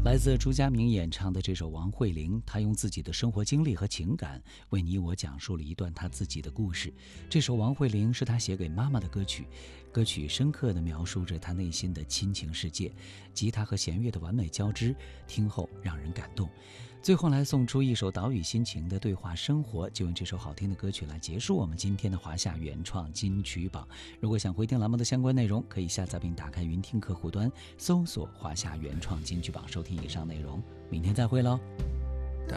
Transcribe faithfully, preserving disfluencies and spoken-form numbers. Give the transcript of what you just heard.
来自朱家明演唱的这首《王慧玲》，她用自己的生活经历和情感为你我讲述了一段她自己的故事。这首《王慧玲》是她写给妈妈的歌曲，歌曲深刻地描述着她内心的亲情世界，吉他和弦乐的完美交织，听后让人感动。最后来送出一首岛屿心情的对话生活，就用这首好听的歌曲来结束我们今天的华夏原创金曲榜。如果想回听栏目的相关内容，可以下载并打开云听客户端，搜索华夏原创金曲榜收听以上内容。明天再会喽。